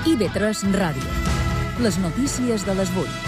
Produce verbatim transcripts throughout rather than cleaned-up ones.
I V tres Ràdio. Les notícies de les vuit.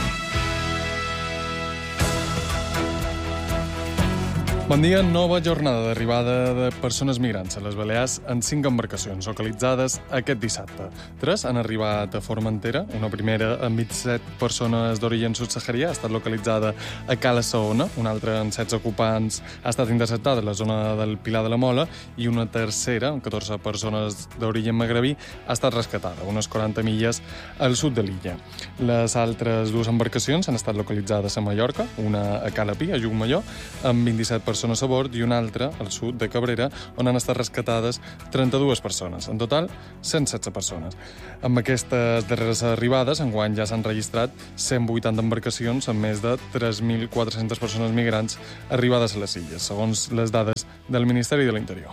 Bon dia. Nova jornada d'arribada de persones migrants a les Balears en cinc embarcacions localitzades aquest dissabte. Tres han arribat a Formentera, una primera amb vint-i-set persones d'origen subsaharià ha estat localitzada a Cala Saona, una altra amb setze ocupants ha estat interceptada a la zona del Pilar de la Mola i una tercera, amb catorze persones d'origen magrebí, ha estat rescatada a unes quaranta milles al sud de l'illa. Les altres dues embarcacions han estat localitzades a Mallorca, una a Cala Pi, a Llucmajor, amb vint-i-set persones a bord i una altra al sud de Cabrera, on han estat rescatades trenta-dues persones. En total, cent setze persones. Amb aquestes darreres arribades, enguany ja s'han registrat cent vuitanta embarcacions amb més de tres mil quatre-centes persones migrants arribades a les illes, segons les dades del Ministeri de l'Interior.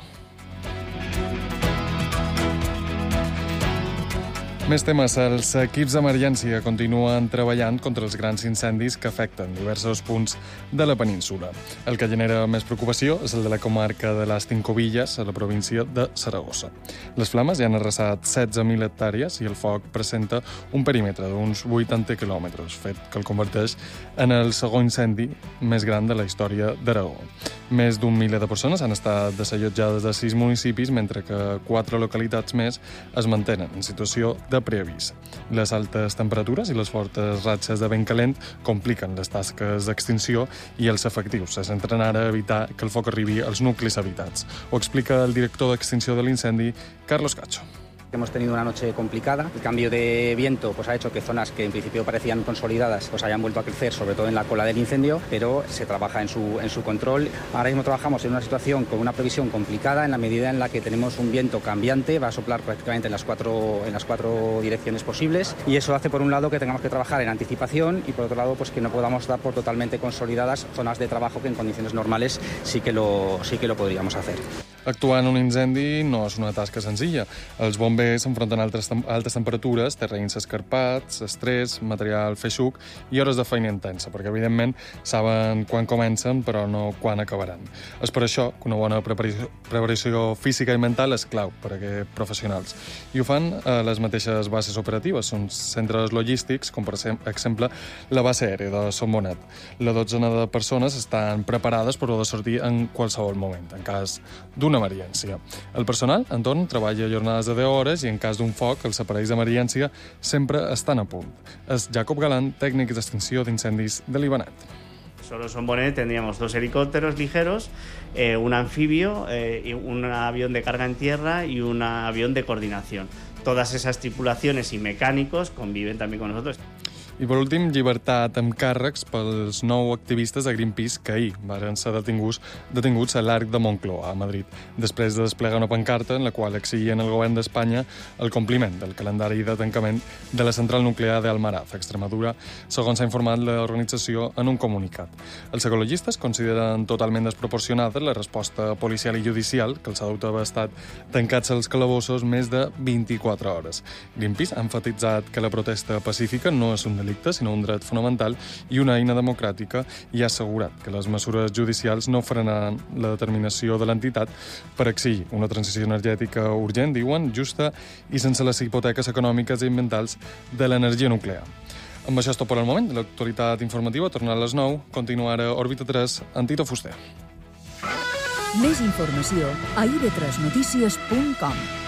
Més temes. Els equips d'emergència continuen treballant contra els grans incendis que afecten diversos punts de la península. El que genera més preocupació és el de la comarca de les Cincovilles, a la província de Saragossa. Les flames ja han arrasat setze mil hectàrees i el foc presenta un perímetre d'uns vuitanta quilòmetres, fet que el converteix en el segon incendi més gran de la història d'Aragó. Més d'un miler de persones han estat desallotjades de sis municipis, mentre que quatre localitats més es mantenen en situació de de preavís. Les altes temperatures i les fortes ratxes de vent calent compliquen les tasques d'extinció i els efectius se centren ara a evitar que el foc arribi als nuclis habitats. Ho explica el director d'extinció de l'incendi, Carlos Cacho. Hemos tenido una noche complicada. El cambio de viento pues, ha hecho que zonas que en principio parecían consolidadas pues, hayan vuelto a crecer, sobre todo en la cola del incendio, pero se trabaja en su, en su control. Ahora mismo trabajamos en una situación con una previsión complicada en la medida en la que tenemos un viento cambiante, va a soplar prácticamente en las cuatro, en las cuatro direcciones posibles, y eso hace por un lado que tengamos que trabajar en anticipación y por otro lado pues, que no podamos dar por totalmente consolidadas zonas de trabajo que en condiciones normales sí que lo, sí que lo podríamos hacer. Actuar en un incendi no és una tasca senzilla. Els bombers s'enfronten a altres, altes temperatures, terrenys escarpats, estrès, material feixuc i hores de feina intensa, perquè, evidentment, saben quan comencen, però no quan acabaran. És per això que una bona preparació, preparació física i mental és clau per a aquests professionals. I ho fan a les mateixes bases operatives. Són centres logístics, com per exemple la base aèria de Son Bonet. La dotzena de persones estan preparades per poder sortir en qualsevol moment, en cas d'una emergència. El personal, en torn, treballa jornades de deu hores i en cas d'un foc, els aparells d'emergència sempre estan a punt. És Jacob Galán, tècnic d'extinció d'incendis de l'Ivanet. Solo Son Bonet tendríamos dos helicópteros ligeros, eh, un anfibio, eh, un avión de carga en tierra y un avión de coordinación. Todas esas tripulaciones y mecánicos conviven también con nosotros. I per últim, llibertat amb càrrecs pels nou activistes de Greenpeace que ahir van ser detinguts, detinguts a l'Arc de Moncloa, a Madrid, després de desplegar una pancarta en la qual exigien al govern d'Espanya el compliment del calendari de tancament de la central nuclear d'Almaraz, a Extremadura, segons ha informat l'organització en un comunicat. Els ecologistes consideren totalment desproporcionada la resposta policial i judicial que els ha dut haver estat tancats als calabossos més de vint-i-quatre hores. Greenpeace ha enfatitzat que la protesta pacífica no és un delicte, sinó un dret fonamental i una eina democràtica, i ha assegurat que les mesures judicials no frenaran la determinació de l'entitat per exigir una transició energètica urgent, diuen, justa i sense les hipoteques econòmiques i ambientals de l'energia nuclear. Amb això és tot per al moment. L'actualitat informativa torna a les nou. Continua ara Òrbita tres amb Tito Fuster. Més informació a i v tres notícies punt com.